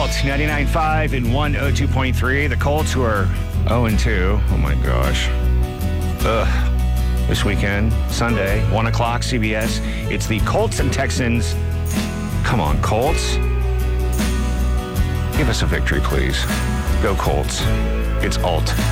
Alt 99.5 and 102.3. The Colts, who are 0-2. Oh my gosh. This weekend, Sunday, 1 o'clock, CBS. It's the Colts and Texans. Come on, Colts. Give us a victory, please. Go Colts. It's Alt